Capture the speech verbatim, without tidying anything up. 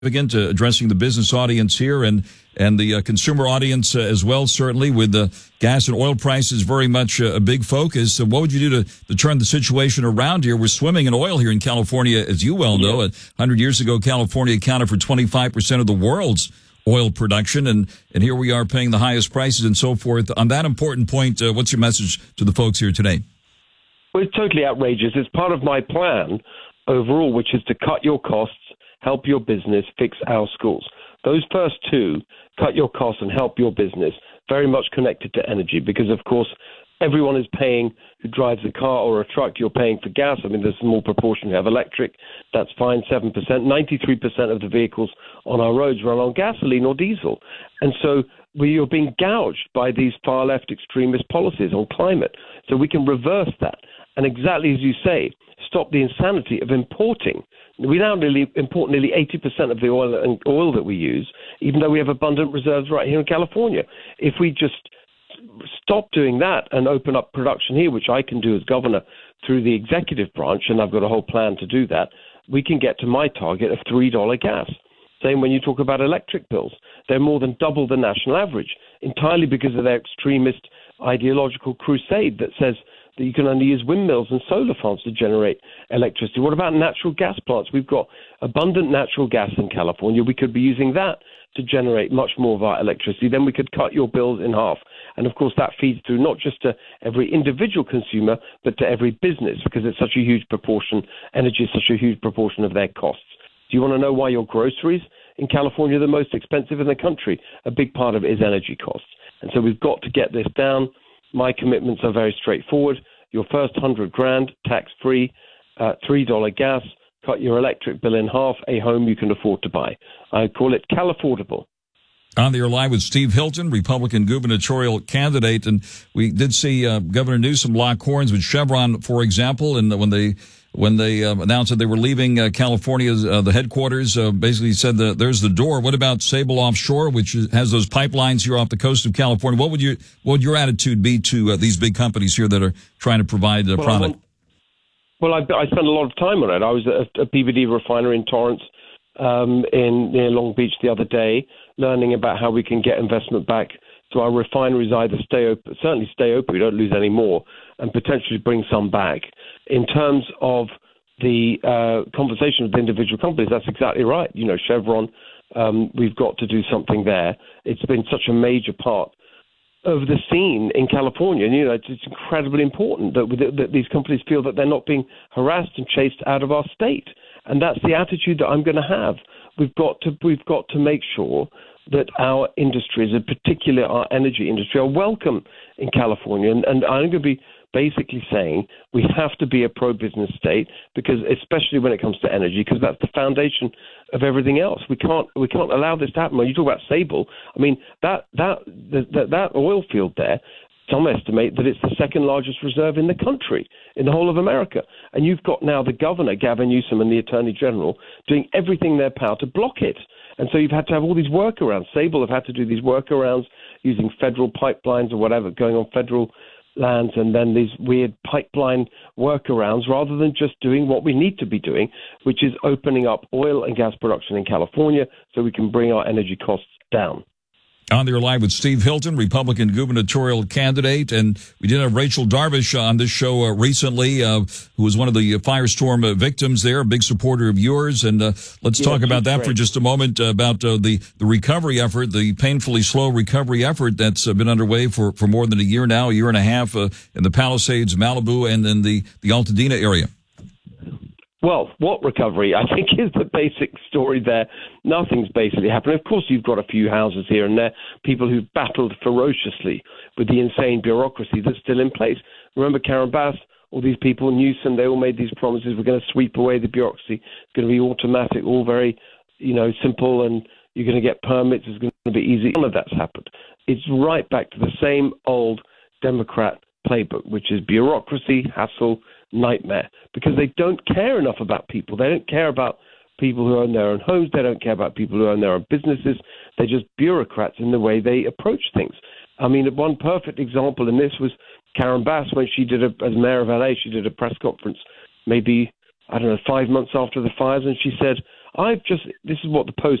significant, uh, addressing the business audience here and and the uh, consumer audience uh, as well, certainly, with the gas and oil prices very much uh, a big focus. So what would you do to, to turn the situation around here? We're swimming in oil here in California, as you well know. Yeah. one hundred years ago, California accounted for twenty-five percent of the world's oil production, and, and here we are paying the highest prices and so forth. On that important point, uh, what's your message to the folks here today? Well, it's totally outrageous. It's part of my plan overall, which is to cut your costs, help your business, fix our schools. Those first two, cut your costs and help your business, very much connected to energy because, of course, everyone is paying who drives a car or a truck. You're paying for gas. I mean, there's a small proportion who have electric. That's fine, seven percent. ninety-three percent of the vehicles on our roads run on gasoline or diesel. And so we are being gouged by these far-left extremist policies on climate. So we can reverse that. And exactly as you say, stop the insanity of importing. We now nearly import nearly eighty percent of the oil and oil that we use, even though we have abundant reserves right here in California. If we just stop doing that and open up production here, which I can do as governor through the executive branch, and I've got a whole plan to do that, we can get to my target of three dollars gas. Same when you talk about electric bills. They're more than double the national average, entirely because of their extremist ideological crusade that says that you can only use windmills and solar farms to generate electricity. What about natural gas plants? We've got abundant natural gas in California. We could be using that to generate much more of our electricity. Then we could cut your bills in half. And, of course, that feeds through not just to every individual consumer, but to every business because it's such a huge proportion, energy is such a huge proportion of their costs. Do you want to know why your groceries in California are the most expensive in the country? A big part of it is energy costs. And so we've got to get this down. My commitments are very straightforward. Your first hundred grand, tax-free, uh, three dollars gas, cut your electric bill in half, a home you can afford to buy. I call it Califortable. On the air live with Steve Hilton, Republican gubernatorial candidate. And we did see uh, Governor Newsom lock horns with Chevron, for example, and when they when they uh, announced that they were leaving uh, California's uh, the headquarters, uh, basically said that there's the door. What about Sable Offshore, which has those pipelines here off the coast of California? What would you what would your attitude be to uh, these big companies here that are trying to provide the well, product? Well, I, I spent a lot of time on it. I was at a P V D refinery in Torrance um, in near Long Beach the other day, learning about how we can get investment back to our refineries, either stay open, certainly stay open, we don't lose any more, and potentially bring some back. In terms of the uh, conversation with individual companies, that's exactly right. You know, Chevron, um, we've got to do something there. It's been such a major part of the scene in California. And, you know, it's, it's incredibly important that, that these companies feel that they're not being harassed and chased out of our state. And that's the attitude that I'm going to have. We've got to, we've got to make sure that our industries, in particular our energy industry, are welcome in California. And, and I'm going to be basically saying we have to be a pro-business state, because especially when it comes to energy, because that's the foundation of everything else. We can't we can't allow this to happen. When you talk about Sable, I mean that that that, that oil field there, some estimate that it's the second largest reserve in the country, in the whole of America. And you've got now the governor, Gavin Newsom, and the Attorney General doing everything in their power to block it. And so you've had to have all these workarounds. Sable have had to do these workarounds using federal pipelines or whatever, going on federal lands, and then these weird pipeline workarounds, rather than just doing what we need to be doing, which is opening up oil and gas production in California so we can bring our energy costs down. On there live with Steve Hilton, Republican gubernatorial candidate. And we did have Rachel Darvish on this show uh, recently, uh, who was one of the firestorm uh, victims there, a big supporter of yours. And uh, let's yeah, talk about that great. for just a moment, uh, about uh, the, the recovery effort, the painfully slow recovery effort that's uh, been underway for, for more than a year now, a year and a half uh, in the Palisades, Malibu, and in the, the Altadena area. Well, what recovery, I think, is the basic story there. Nothing's basically happened. Of course, you've got a few houses here and there, people who've battled ferociously with the insane bureaucracy that's still in place. Remember Karen Bass, all these people, Newsom, they all made these promises. We're going to sweep away the bureaucracy. It's going to be automatic, all very, you know, simple, and you're going to get permits. It's going to be easy. None of that's happened. It's right back to the same old Democrat playbook, which is bureaucracy, hassle, nightmare, because they don't care enough about people. They don't care about people who own their own homes. They don't care about people who own their own businesses. They're just bureaucrats in the way they approach things. I mean, one perfect example in this was Karen Bass, when she did, a, as mayor of L A, she did a press conference maybe, I don't know, five months after the fires, and she said, I've just, this is what the Post